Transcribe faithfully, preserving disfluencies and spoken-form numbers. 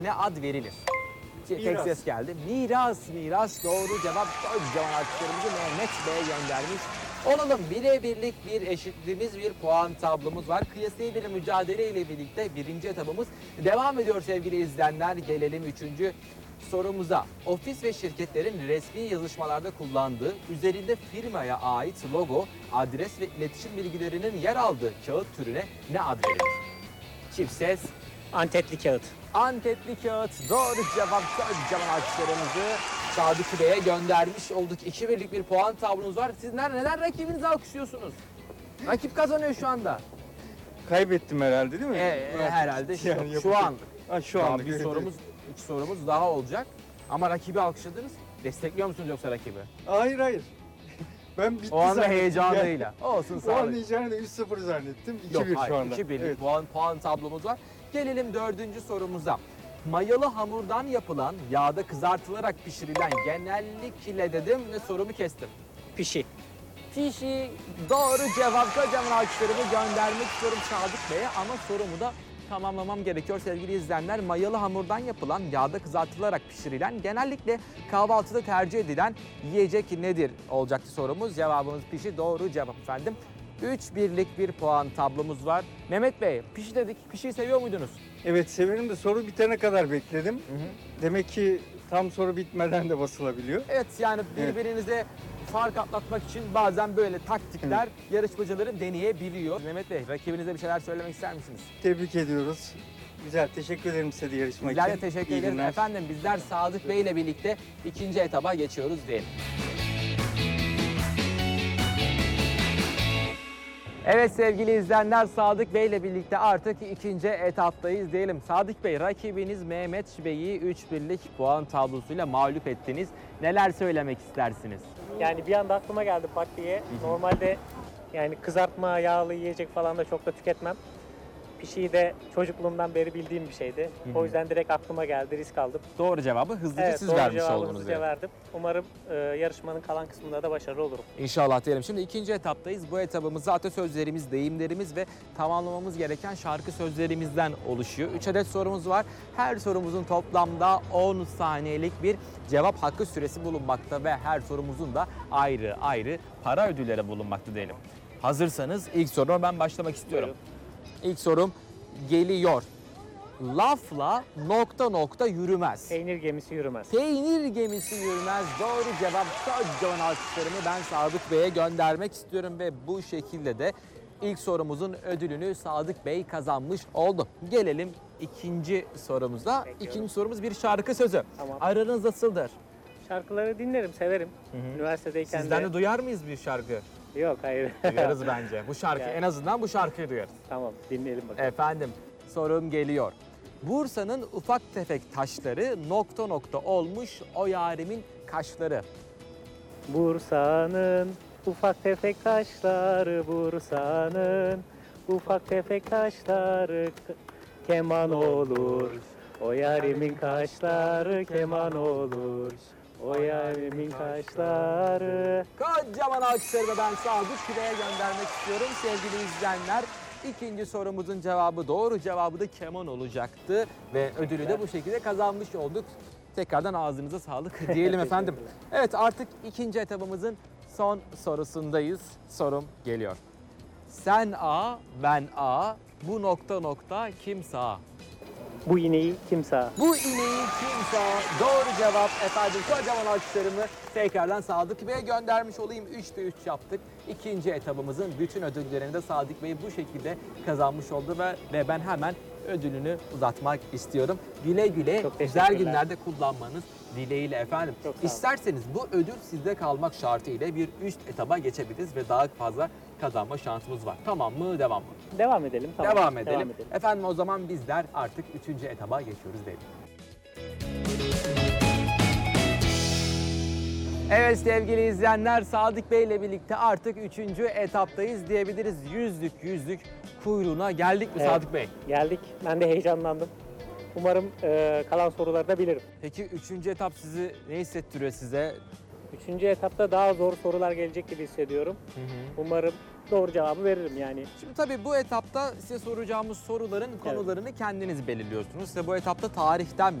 ne ad verilir? Tek Miras. ses geldi. Miras, miras doğru cevap. Kocaman alkışlarımızı Mehmet Bey'e göndermiş. Olalım birebirlik bir eşitliğimiz, bir puan tablomuz var. Kıyasıya bir mücadele ile birlikte birinci etabımız devam ediyor sevgili izleyenler. Gelelim üçüncü sorumuza. Ofis ve şirketlerin resmi yazışmalarda kullandığı, üzerinde firmaya ait logo, adres ve iletişim bilgilerinin yer aldığı kağıt türüne ne ad verilir? Çift ses. Antetli kağıt. Antetli kağıt doğru cevap. Kocaman alkışlarımızı Sadık Bey'e göndermiş olduk. İki birlik bir puan tablonuz var. Sizler neden rakibinizi alkışlıyorsunuz? Rakip kazanıyor şu anda. Kaybettim herhalde değil mi? E, e, herhalde şu, Yani şu yapacak- an. Ha, şu Daha anda. bir sorumuz, iki sorumuz daha olacak. Ama rakibi alkışladınız. Destekliyor musunuz yoksa rakibi? Hayır hayır. Ben bitti O anda zannettim. heyecanıyla. Olsun O anda sağlık. heyecanıyla üç sıfır zannettim. Yok iki bir hayır, şu anda. iki birlik Evet. puan, puan tablomuz var. Gelelim dördüncü sorumuza. Mayalı hamurdan yapılan, yağda kızartılarak pişirilen, genellikle dedim ve sorumu kestim. Pişi. Pişi doğru cevap. Kocaman alkışlarımı göndermek istiyorum Sadık Bey'e ama sorumu da tamamlamam gerekiyor sevgili izleyenler. Mayalı hamurdan yapılan, yağda kızartılarak pişirilen, genellikle kahvaltıda tercih edilen yiyecek nedir olacaktı sorumuz. Cevabımız pişi doğru cevap efendim. üç birlik bir puan tablomuz var. Mehmet Bey, pişi dedik. Pişiyi seviyor muydunuz? Evet severim de soru bitene kadar bekledim. Demek ki tam soru bitmeden de basılabiliyor. Evet yani Evet. birbirinize fark atlatmak için bazen böyle taktikler yarışmacıları deneyebiliyor. Mehmet Bey, rakibinize bir şeyler söylemek ister misiniz? Tebrik ediyoruz. Güzel, teşekkür ederim size de yarışmak Bizler de için. teşekkür İyi ederiz. günler. Efendim bizler Sadık Bey ile birlikte ikinci etaba geçiyoruz diyelim. Evet sevgili izleyenler, Sadık Bey ile birlikte artık ikinci etaptayız diyelim. Sadık Bey, rakibiniz Mehmet Bey'i üç birlik puan tablosuyla mağlup ettiniz. Neler söylemek istersiniz? Yani bir anda aklıma geldi pat diye. Normalde yani kızartma, yağlı yiyecek falan da çok da tüketmem. Pişiyi de çocukluğumdan beri bildiğim bir şeydi. O yüzden direkt aklıma geldi, risk aldım. Doğru cevabı hızlıca Evet, siz doğru vermiş cevabı oldunuz. hızlıca diyelim. verdim. Umarım e, yarışmanın kalan kısmında da başarılı olurum. İnşallah diyelim. Şimdi ikinci etaptayız. Bu etabımız atasözlerimiz, deyimlerimiz ve tamamlamamız gereken şarkı sözlerimizden oluşuyor. Üç adet sorumuz var. Her sorumuzun toplamda on saniyelik bir cevap hakkı süresi bulunmakta ve her sorumuzun da ayrı ayrı para ödülleri bulunmakta diyelim. Hazırsanız ilk soruma ben başlamak istiyorum. İlk sorum geliyor. Lafla nokta nokta yürümez. Peynir gemisi yürümez. Peynir gemisi yürümez. Doğru cevap. Kocaman alkışlarımı ben Sadık Bey'e göndermek istiyorum ve bu şekilde de ilk sorumuzun ödülünü Sadık Bey kazanmış oldu. Gelelim ikinci sorumuza. Bekliyorum. İkinci sorumuz bir şarkı sözü. Tamam. Aranız nasıldır? Şarkıları dinlerim, severim. Üniversitedeyken Sizden de... de duyar mıyız bir şarkı? Yok, hayır. Duyarız bence. Bu şarkı Yani. en azından bu şarkıyı duyarız. Tamam, dinleyelim bakalım. Efendim sorum geliyor. Bursa'nın ufak tefek taşları nokta nokta olmuş o yarimin kaşları. Bursa'nın ufak tefek taşları, Bursa'nın ufak tefek taşları k- keman olur. O yarimin kaşları keman olur. O yarimin kaşları. Kocaman alkışlarımı ben Sadık Bey'e göndermek istiyorum sevgili izleyenler. İkinci sorumuzun cevabı doğru cevabı da keman olacaktı ve ödülü de bu şekilde kazanmış olduk. Tekrardan ağzınıza sağlık diyelim efendim. Evet artık ikinci etabımızın son sorusundayız. Sorum geliyor. Sen A, ben A, bu nokta nokta kim sağ? Bu ineği kim sağ? Bu ineği kim sağ? Doğru cevap efendim. Kocaman alkışlarımı tekrardan Sadık Bey'e göndermiş olayım. üçte üç yaptık. İkinci etabımızın bütün ödüllerini de Sadık Bey bu şekilde kazanmış oldu ve, ve ben hemen ödülünü uzatmak istiyorum. Güle güle Çok güzel teşekkürler. günlerde kullanmanız dileğiyle efendim. Çok sağ olun. İsterseniz bu ödül sizde kalmak şartıyla bir üst etaba geçebiliriz ve daha fazla kazanma şansımız var. Tamam mı? Devam mı? Devam edelim. Tamam. Devam edelim. Efendim o zaman bizler artık üçüncü etaba geçiyoruz dedim. Evet sevgili izleyenler, Sadık Bey ile birlikte artık üçüncü etaptayız diyebiliriz. Yüzlük yüzlük kuyruğuna geldik mi Evet. Sadık Bey? Geldik. Ben de heyecanlandım. Umarım e, kalan soruları da bilirim. Peki üçüncü etap sizi ne hissettiriyor size? Üçüncü etapta daha zor sorular gelecek gibi hissediyorum. Umarım doğru cevabı veririm yani. Şimdi tabii bu etapta size soracağımız soruların konularını kendiniz belirliyorsunuz. Size bu etapta tarihten